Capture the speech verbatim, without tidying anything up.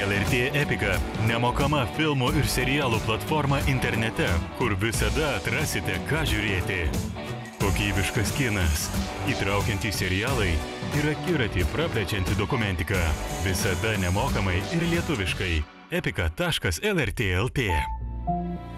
L R T Epika – nemokama filmų ir serialų platforma internete, kur visada atrasite, ką žiūrėti. Kokybiškas kinas, įtraukiantys serialai ir akiratį praplečianti dokumentika. Visada nemokamai ir lietuviškai. epika taškas L R T taškas L T